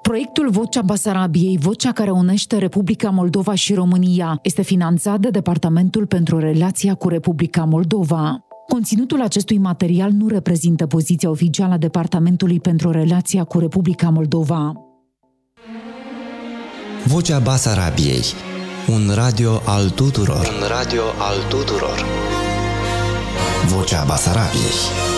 Proiectul Vocea Basarabiei, vocea care unește Republica Moldova și România, este finanțat de Departamentul pentru Relația cu Republica Moldova. Conținutul acestui material nu reprezintă poziția oficială a Departamentului pentru Relația cu Republica Moldova. Vocea Basarabiei, un radio al tuturor. Un radio al tuturor. Vocea Basarabiei.